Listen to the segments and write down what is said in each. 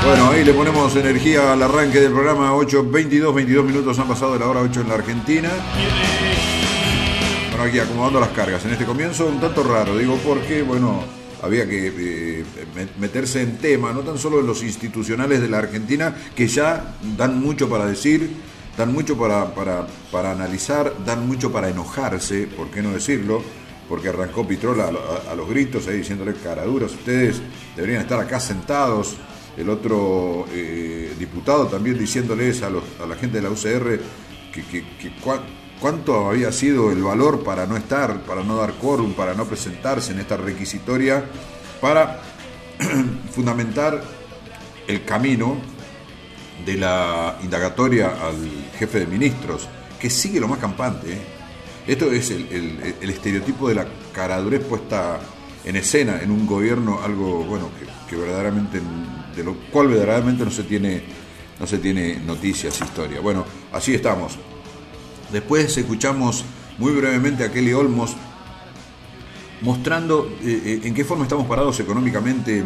Bueno, ahí le ponemos energía al arranque del programa. 8:22 minutos han pasado de la hora 8 en la Argentina. Bueno, aquí acomodando las cargas. En este comienzo un tanto raro, digo, porque, bueno, había que meterse en tema, no tan solo de los institucionales de la Argentina, que ya dan mucho para decir, dan mucho para analizar, dan mucho para enojarse, ¿por qué no decirlo? Porque arrancó Pitrola a los gritos ahí diciéndole caraduras, ustedes deberían estar acá sentados. El otro diputado también diciéndoles a la gente de la UCR que cuánto había sido el valor para no estar, para no dar quórum, para no presentarse en esta requisitoria, para fundamentar el camino de la indagatoria al jefe de ministros, que sigue lo más campante. Esto es el estereotipo de la caradurez puesta en escena en un gobierno, algo bueno que verdaderamente, de lo cual verdaderamente no se tiene noticias, historia. Bueno, así estamos. Después escuchamos muy brevemente a Kelly Olmos mostrando en qué forma estamos parados económicamente,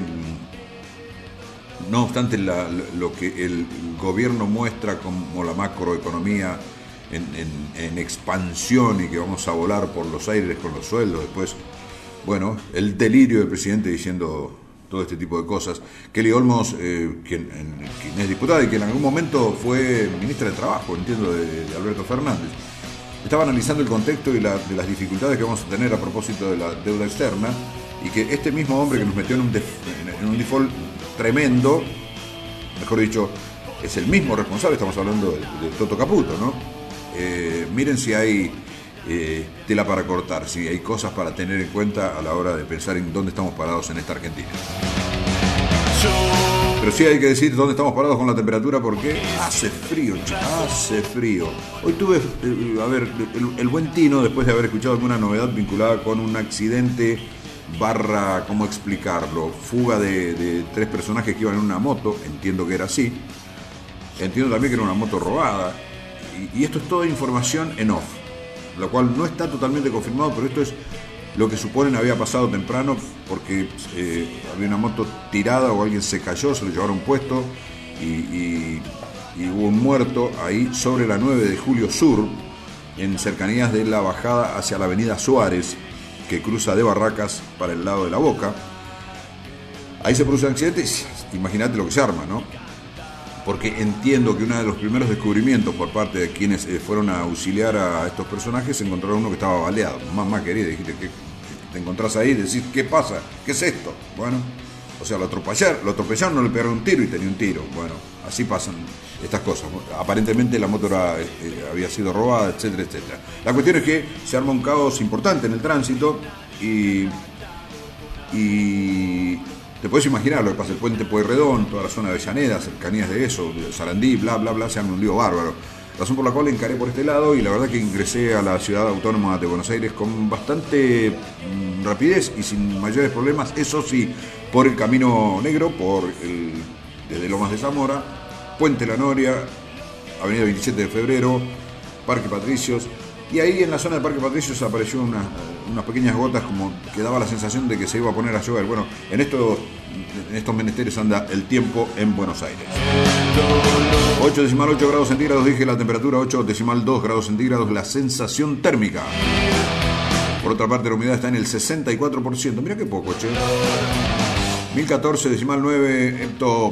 no obstante lo que el gobierno muestra como la macroeconomía en expansión y que vamos a volar por los aires con los sueldos. Después, bueno, el delirio del presidente diciendo todo este tipo de cosas. Kelly Olmos, quien es diputada y que en algún momento fue ministra de Trabajo, entiendo, de Alberto Fernández, estaba analizando el contexto y de las dificultades que vamos a tener a propósito de la deuda externa, y que este mismo hombre que nos metió en un default tremendo, mejor dicho, es el mismo responsable. Estamos hablando de Toto Caputo, ¿no? Miren si hay tela para cortar, si hay cosas para tener en cuenta a la hora de pensar en dónde estamos parados en esta Argentina. Pero sí hay que decir dónde estamos parados con la temperatura, porque hace frío, hace frío. Hoy tuve, el buen tino, después de haber escuchado alguna novedad vinculada con un accidente ¿cómo explicarlo? Fuga de 3 personajes que iban en una moto, entiendo que era así. Entiendo también que era una moto robada. Y esto es toda información en off, lo cual no está totalmente confirmado, pero esto es lo que suponen había pasado temprano, porque había una moto tirada o alguien se cayó, se lo llevaron puesto y hubo un muerto ahí sobre la 9 de Julio Sur, en cercanías de la bajada hacia la avenida Suárez, que cruza de Barracas para el lado de La Boca. Ahí se produce un accidente y imagínate lo que se arma, ¿no? Porque entiendo que uno de los primeros descubrimientos por parte de quienes fueron a auxiliar a estos personajes, se encontraron uno que estaba baleado. Mamá querida, dijiste que te encontrás ahí y decís, ¿qué pasa? ¿Qué es esto? Bueno, o sea, lo atropellaron, no le pegaron un tiro y tenía un tiro. Bueno, así pasan estas cosas. Aparentemente la moto había sido robada, etcétera, etcétera. La cuestión es que se arma un caos importante en el tránsito y te puedes imaginar lo que pasa, el puente Pueyrredón, toda la zona de Avellaneda, cercanías de eso, Sarandí, bla, bla, bla, se arma un lío bárbaro. Razón por la cual encaré por este lado y la verdad que ingresé a la ciudad autónoma de Buenos Aires con bastante rapidez y sin mayores problemas, eso sí, por el Camino Negro, desde Lomas de Zamora, Puente La Noria, Avenida 27 de Febrero, Parque Patricios, y ahí en la zona de Parque Patricios apareció unas pequeñas gotas, como que daba la sensación de que se iba a poner a llover. Bueno, en estos menesteres anda el tiempo en Buenos Aires. 8,8 grados centígrados, dije la temperatura, 8,2 grados centígrados la sensación térmica. Por otra parte, la humedad está en el 64%. Mira qué poco, che. 1014,9 hecto